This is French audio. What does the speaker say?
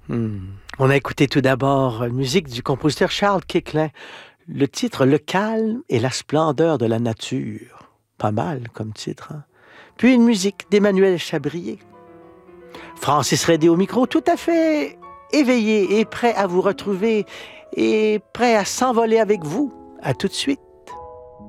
On a écouté tout d'abord une musique du compositeur Charles Koechlin. Le titre Le calme et la splendeur de la nature. Pas mal comme titre, hein? Puis une musique d'Emmanuel Chabrier. Francis Redé au micro, tout à fait éveillé et prêt à vous retrouver et prêt à s'envoler avec vous. À tout de suite.